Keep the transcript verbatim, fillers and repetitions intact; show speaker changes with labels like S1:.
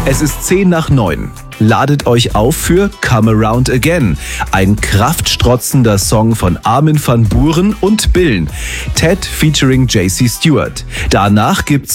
S1: Es ist zehn nach neun. Ladet euch auf für Come Around Again, ein kraftstrotzender Song von Armin van Buuren und Billen, Ted featuring J C Stewart. Danach gibt's